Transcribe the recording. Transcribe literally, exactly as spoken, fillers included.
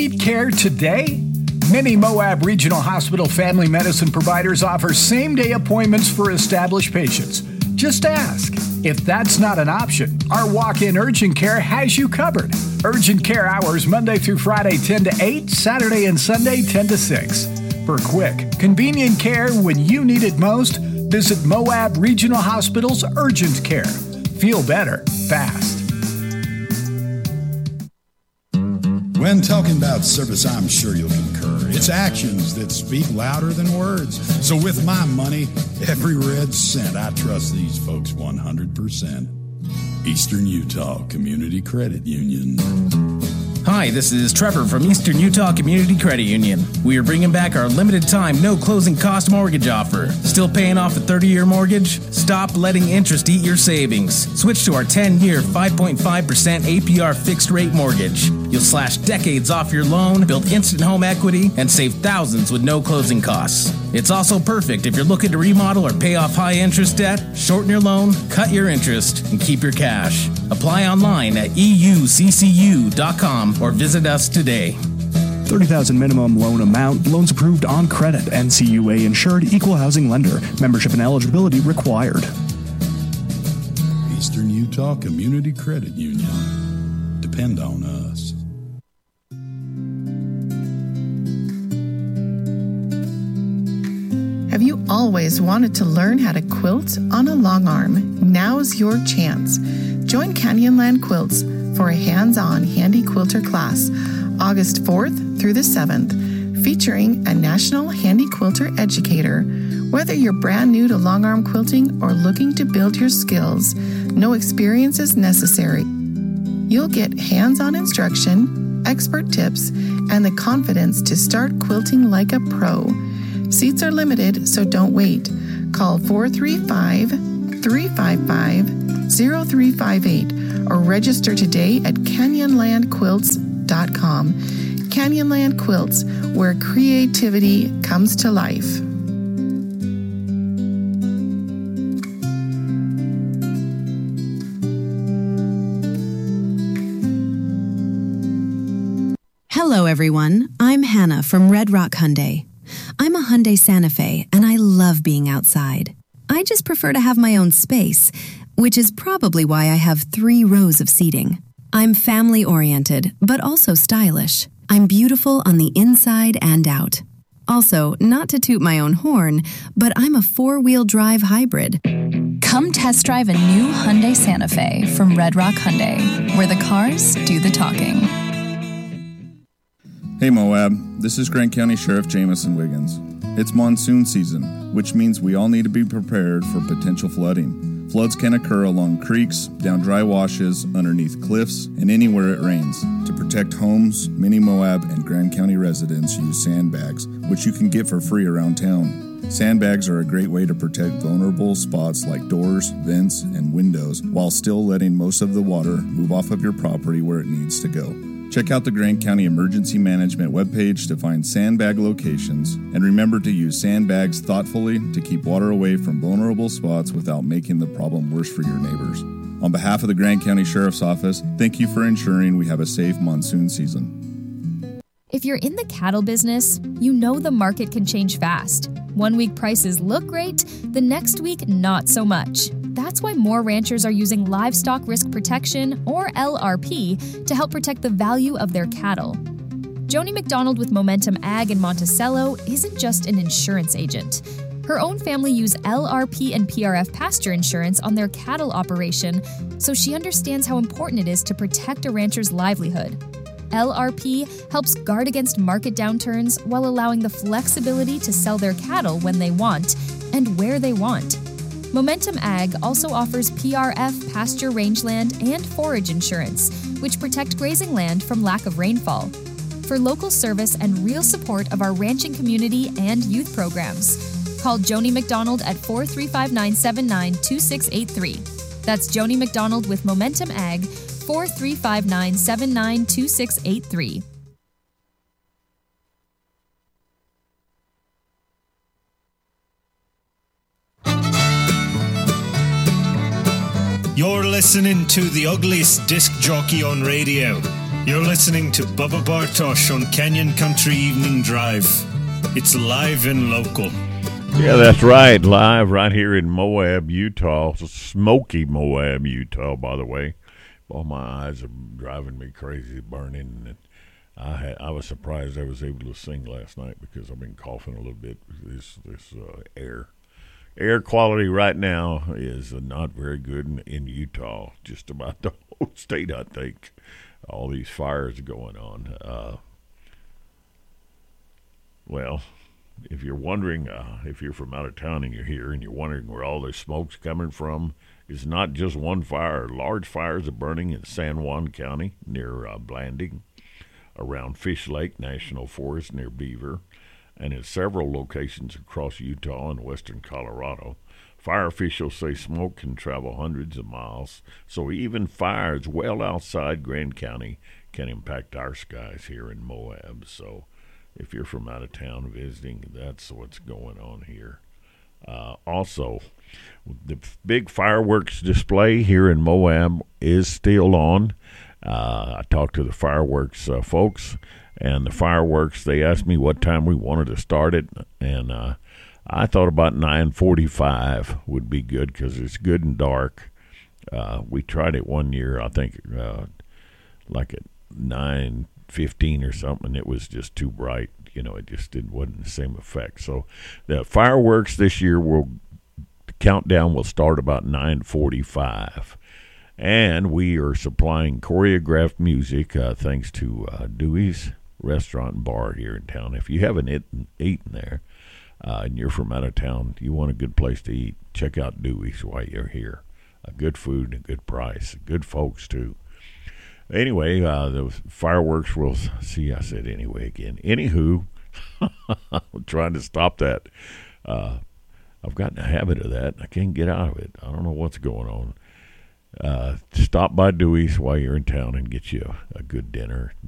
Need care today? Many Moab Regional Hospital family medicine providers offer same-day appointments for established patients. Just ask. If that's not an option, our walk-in urgent care has you covered. Urgent care hours Monday through Friday ten to eight, Saturday and Sunday ten to six. For quick, convenient care when you need it most, visit Moab Regional Hospital's Urgent Care. Feel better, fast. When talking about service, I'm sure you'll concur. It's actions that speak louder than words. So with my money, every red cent, I trust these folks one hundred percent. Eastern Utah Community Credit Union. Hi, this is Trevor from Eastern Utah Community Credit Union. We are bringing back our limited time, no closing cost mortgage offer. Still paying off a thirty-year mortgage? Stop letting interest eat your savings. Switch to our ten-year, five point five percent A P R fixed rate mortgage. You'll slash decades off your loan, build instant home equity, and save thousands with no closing costs. It's also perfect if you're looking to remodel or pay off high interest debt, shorten your loan, cut your interest, and keep your cash. Apply online at E U C C U dot com or visit us today. thirty thousand dollars minimum loan amount. Loans approved on credit. N C U A insured. Equal housing lender. Membership and eligibility required. Eastern Utah Community Credit Union. Depend on us. Have you always wanted to learn how to quilt on a long arm? Now's your chance. Join Canyonland Quilts for a hands-on handy quilter class, August fourth through the seventh, featuring a national handy quilter educator. Whether you're brand new to long arm quilting or looking to build your skills, no experience is necessary. You'll get hands-on instruction, expert tips, and the confidence to start quilting like a pro. Seats are limited, so don't wait. Call four three five, three five five, zero three five eight or register today at canyonland quilts dot com. Canyonland Quilts, where creativity comes to life. Hello, everyone. I'm Hannah from Red Rock Hyundai. I'm a Hyundai Santa Fe, and I love being outside. I just prefer to have my own space, which is probably why I have three rows of seating. I'm family-oriented, but also stylish. I'm beautiful on the inside and out. Also, not to toot my own horn, but I'm a four-wheel drive hybrid. Come test drive a new Hyundai Santa Fe from Red Rock Hyundai, where the cars do the talking. Hey Moab, this is Grant County Sheriff Jamison Wiggins. It's monsoon season, which means we all need to be prepared for potential flooding. Floods can occur along creeks, down dry washes, underneath cliffs, and anywhere it rains. To protect homes, many Moab and Grand County residents use sandbags, which you can get for free around town. Sandbags are a great way to protect vulnerable spots like doors, vents, and windows, while still letting most of the water move off of your property where it needs to go. Check out the Grand County Emergency Management webpage to find sandbag locations, and remember to use sandbags thoughtfully to keep water away from vulnerable spots without making the problem worse for your neighbors. On behalf of the Grand County Sheriff's Office, thank you for ensuring we have a safe monsoon season. If you're in the cattle business, you know the market can change fast. One week prices look great, the next week not so much. That's why more ranchers are using Livestock Risk Protection, or L R P, to help protect the value of their cattle. Joni McDonald with Momentum Ag in Monticello isn't just an insurance agent. Her own family use L R P and P R F pasture insurance on their cattle operation, so she understands how important it is to protect a rancher's livelihood. L R P helps guard against market downturns while allowing the flexibility to sell their cattle when they want and where they want. Momentum Ag also offers P R F pasture rangeland and forage insurance, which protect grazing land from lack of rainfall. For local service and real support of our ranching community and youth programs, call Joni McDonald at four three five, nine seven nine, two six eight three. That's Joni McDonald with Momentum Ag, four three five, nine seven nine, two six eight three. You're listening to the ugliest disc jockey on radio. You're listening to Bubba Bartosh on Canyon Country Evening Drive. It's live and local. Yeah, that's right. Live right here in Moab, Utah. Smoky Moab, Utah, by the way. Oh, my eyes are driving me crazy, burning. And I had, I was surprised I was able to sing last night because I've been coughing a little bit. This this uh, air. Air quality right now is not very good in, in Utah. Just about the whole state, I think. All these fires going on. Uh, well, if you're wondering, uh, if you're from out of town and you're here and you're wondering where all this smoke's coming from, it's not just one fire. Large fires are burning in San Juan County near uh, Blanding, around Fish Lake National Forest near Beaver, and in several locations across Utah and western Colorado. Fire officials say smoke can travel hundreds of miles, so even fires well outside Grand County can impact our skies here in Moab. So if you're from out of town visiting, that's what's going on here. Uh, also, the big fireworks display here in Moab is still on. Uh, I talked to the fireworks uh, folks, and the fireworks, they asked me what time we wanted to start it, and uh, I thought about nine forty-five would be good because it's good and dark. Uh, we tried it one year, I think, uh, like at nine fifteen or something. It was just too bright. You know, it just didn't wasn't the same effect. So the fireworks this year will the countdown will start about nine forty-five, and we are supplying choreographed music uh, thanks to uh, Dewey's Restaurant and Bar here in town. If you haven't eaten, eaten there uh, and you're from out of town, you want a good place to eat, check out Dewey's while you're here. A good food and a good price, good folks too. Anyway, uh, the fireworks will see. I said anyway again. Anywho, I'm trying to stop that. Uh, I've gotten a habit of that. I can't get out of it. I don't know what's going on. Uh, stop by Dewey's while you're in town and get you a, a good dinner.